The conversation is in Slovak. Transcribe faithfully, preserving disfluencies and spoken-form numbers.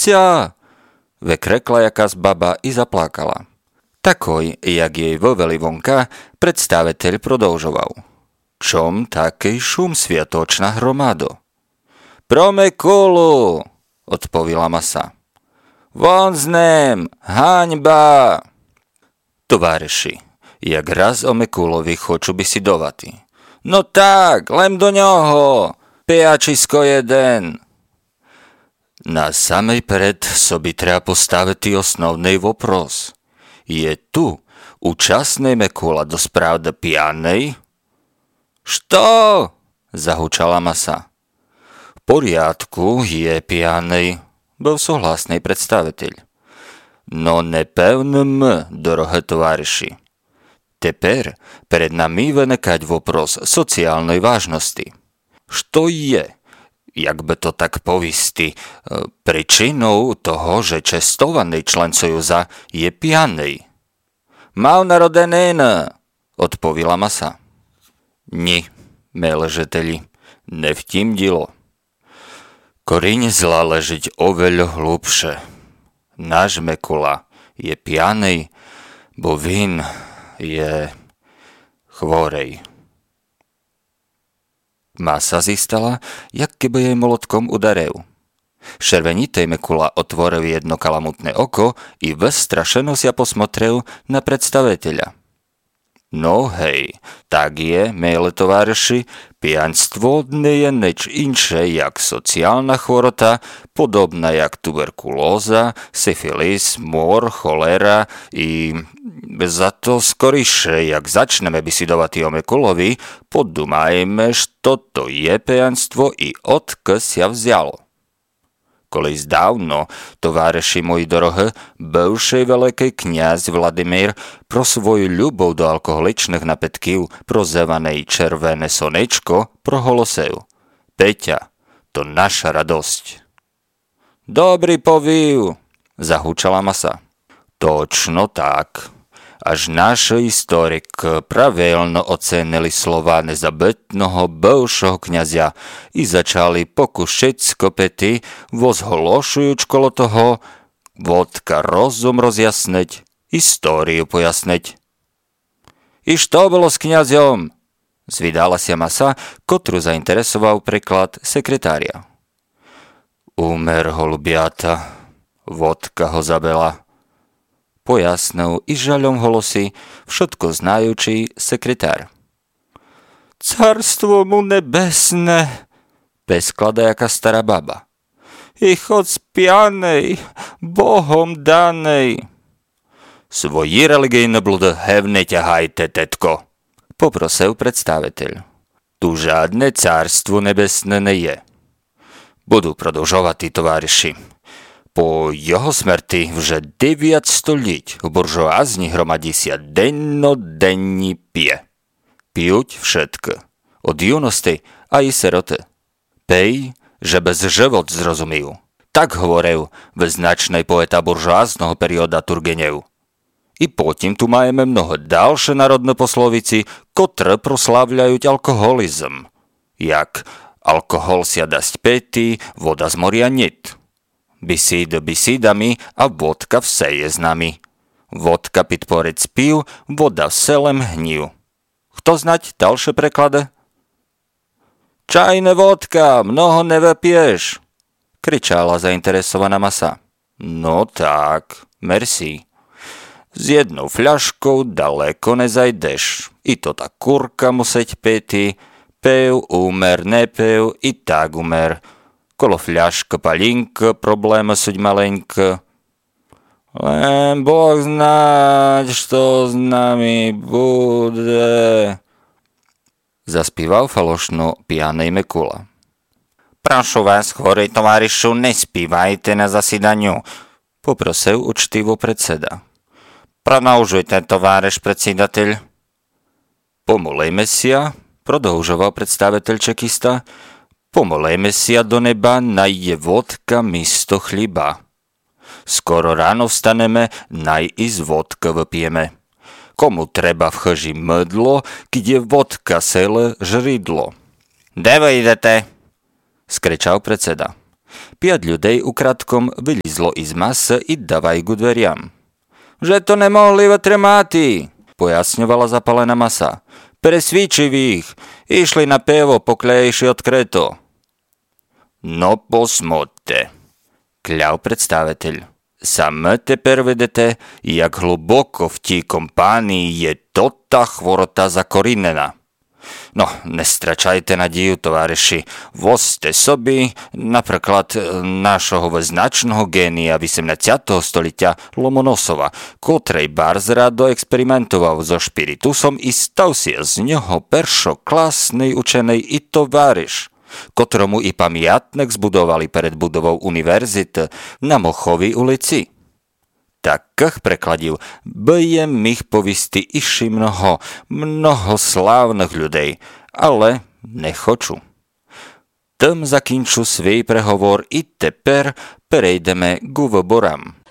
Mesia! Vekrekla jakáz baba i zaplakala. Takoj, jak jej voveli vonka, predstaviteľ prodolžoval. Čom taký šum sviatočná hromado? Pro Mekulu, odpovila masa. Von z nem, haňba! Továreši, jak raz o Mekulovi chcú bisidovati. No tak, len do ňoho, pijačisko jeden. Na samej pred sobi treba postaviti osnovnej vopros. Je tu účastnej Mekula dosť pravda pijanej? Što? Zahučala masa. V poriadku, je pijanej, bol súhlasný predstaviteľ. No nepevným, dorohé továreši. Teper pred nami venekať vopros sociálnej vážnosti. Što je, jak by to tak povisti, príčinou toho, že čestovaný člen Sojuza je pijanej? Mal narodenin, odpovila masa. Ni, meležeteli, nevtimdilo. Koriň zla ležiť oveľa hlubše. Náš Mekula je pijanej, bo vín je chvorej. Masa zistala, jak keby jej molotkom udaril. Šervenitej Mekula otvoril jedno kalamutné oko i vystrašeno sa posmotrel na predstaviteľa. No hej, tak je, mele továreši, pijanstvo nie je neč inše jak sociálna chvorota, podobná jak tuberkulóza, syfilis, mor, cholera i za to skoriše, jak začneme bisidovati o Mekulovi, podumajme, što to je pijanstvo i odk sa vzalo. Kolись dávno, továreši moji dorohe, bivšej veľký kňaz Vladimír pro svoju ľubov do alkoholičných napätkів, pro zevanej červené sonečko, proholosil. Peťa, to naša radosť. Dobrý povív, zahúčala masa. Točno tak. Až náš historik pravidelno ocenili slova nezabitného bivšieho kňazia i začali pokúšať skopety, vozhološujuč kolo toho, vodka rozum rozjasniť, históriu pojasniť. I što bolo s kňazom? Zvidala sa masa, kotru zainteresoval preklad sekretária. Umer holubiata, vodka ho zabela. Pojasnil i žaľom holosi všetko znajúci sekretár. Carstvo mu nebesné, peskla dajaká stará baba. Ich od spianej, Bohom danej. Svoji religijné blúdo hevne ťahajte, tetko, poprosil predstaviteľ. Tu žiadne carstvo nebesné nie je. Budú prodlžovať tí továreši. Po jeho smrti vže deväť stolíť v buržoázni hromadí sa dennodenní pije. Pijuť všetko, od junosti a i serote. Pej, že bez život zrozumiejú. Tak hovoril vyznačnej poeta buržoázneho perioda Turgenev. I potom tu máme mnoho ďalšie národné poslovici, ktoré proslavľajú alkoholizm. Jak alkohol sa dať pety, voda z moria niet. Bisíd bisídami a vodka vse je s nami. Vodka pitporec piju, voda vselem hniu. Kto znať ďalšie preklady? Čajne vodka, mnoho nevypieš, kričala zainteresovaná masa. No tak, merci. S jednou fľaškou daleko nezajdeš. I to tá kurka museť pety, pev, umer, nepev, i tak umer. Kolo fľaška palinka, probléma suď malenka. Len Boh znáť, što s nami bude. Zaspíval falošno pijanej Mekula. Prašu vás, chorej továrišu, nespívajte na zasidaniu, poprosil učtivo predseda. Pronaužujte, továriš predsedateľ. Pomolejme sa, prodolžoval predstaviteľ čekista, pomolejme sa do neba, naj je vodka místo chliba. Skoro ráno vstaneme, naj i z vodka vypijeme. Komu treba v chrži mydlo, keď je vodka celé žridlo? Kde vy idete? Skričal predseda. Piat ľudí ukradkom vylizlo iz masa i davaj ku dveriam. Že to nemohli vetremati, pojasňovala zapalená masa. Presvičivých, išli na pivo poklejši od kreto. No posmote, kľav predstaviteľ. Same teper vedete, jak hluboko v tí kompánii je tota chvorota zakorinena. No, nestračajte nadію, tovareši. Vozte sobi, napríklad našoho značného génia osemnásťeho stoliťa Lomonosova, kotrej bars rado experimentoval so špiritusom i stav si z neho peršoklasnej učenej i tovariš, ktorému i pamiatnek zbudovali pred budovou univerzity na Mochovej ulici. Takých prekladil, by ich povisti iši mnoho, mnoho slávnych ľudí, ale nechoču. Tým zakinču svій prehovor i teper prejdeme k voboram.